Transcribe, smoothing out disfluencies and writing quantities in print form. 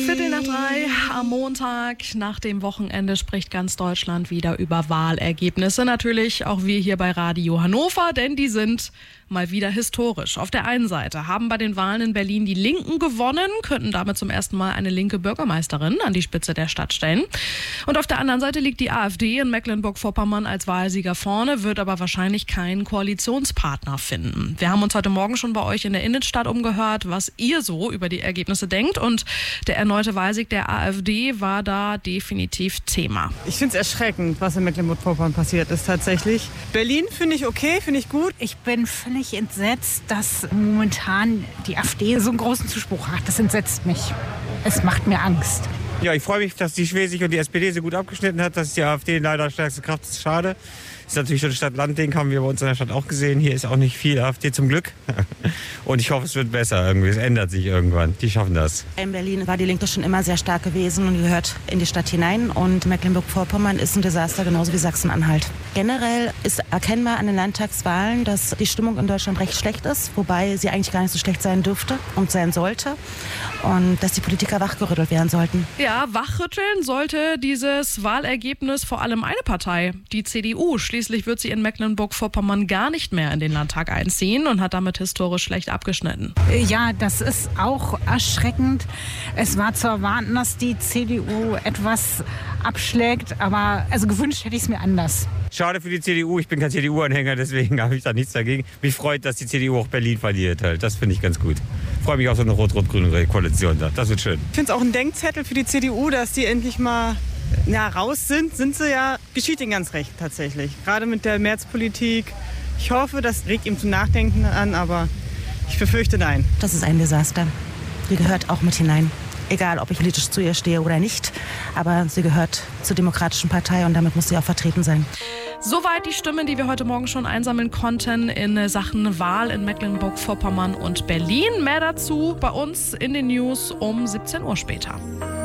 2:15 am Montag. Nach dem Wochenende spricht ganz Deutschland wieder über Wahlergebnisse. Natürlich auch wir hier bei Radio Hannover, denn die sind mal wieder historisch. Auf der einen Seite haben bei den Wahlen in Berlin die Linken gewonnen, könnten damit zum ersten Mal eine linke Bürgermeisterin an die Spitze der Stadt stellen. Und auf der anderen Seite liegt die AfD in Mecklenburg-Vorpommern als Wahlsieger vorne, wird aber wahrscheinlich keinen Koalitionspartner finden. Wir haben uns heute Morgen schon bei euch in der Innenstadt umgehört, was ihr so über die Ergebnisse denkt. Und der erneute Wahlsieg der AfD war da definitiv Thema. Ich finde es erschreckend, was in Mecklenburg-Vorpommern passiert ist tatsächlich. Berlin finde ich okay, finde ich gut. Ich bin völlig entsetzt, dass momentan die AfD so einen großen Zuspruch hat. Das entsetzt mich. Es macht mir Angst. Ja, ich freue mich, dass die Schwesig und die SPD so gut abgeschnitten hat. Dass die AfD leider stärkste Kraft ist, schade. Ist natürlich so ein Stadt-Land-Ding, haben wir bei uns in der Stadt auch gesehen. Hier ist auch nicht viel AfD zum Glück. Und ich hoffe, es wird besser irgendwie. Es ändert sich irgendwann. Die schaffen das. In Berlin war die Linke schon immer sehr stark gewesen und gehört in die Stadt hinein. Und Mecklenburg-Vorpommern ist ein Desaster, genauso wie Sachsen-Anhalt. Generell ist erkennbar an den Landtagswahlen, dass die Stimmung in Deutschland recht schlecht ist, wobei sie eigentlich gar nicht so schlecht sein dürfte und sein sollte. Und dass die Politiker wachgerüttelt werden sollten. Ja, wachrütteln sollte dieses Wahlergebnis vor allem eine Partei, die CDU. Schließlich wird sie in Mecklenburg-Vorpommern gar nicht mehr in den Landtag einziehen und hat damit historisch schlecht abgeschnitten. Ja, das ist auch erschreckend. Es war zu erwarten, dass die CDU etwas abschlägt, aber also gewünscht hätte ich es mir anders. Schade für die CDU. Ich bin kein CDU-Anhänger, deswegen habe ich da nichts dagegen. Mich freut, dass die CDU auch Berlin verliert halt. Das finde ich ganz gut. Ich freue mich auf so eine rot-rot-grüne Koalition da. Das wird schön. Ich finde es auch ein Denkzettel für die CDU, dass die endlich mal raus sind. Sind sie ja, geschieht ihnen ganz recht tatsächlich. Gerade mit der Märzpolitik. Ich hoffe, das regt ihm zum Nachdenken an, aber ich befürchte nein. Das ist ein Desaster. Die gehört auch mit hinein. Egal, ob ich politisch zu ihr stehe oder nicht, aber sie gehört zur Demokratischen Partei und damit muss sie auch vertreten sein. Soweit die Stimmen, die wir heute Morgen schon einsammeln konnten in Sachen Wahl in Mecklenburg-Vorpommern und Berlin. Mehr dazu bei uns in den News um 17 Uhr später.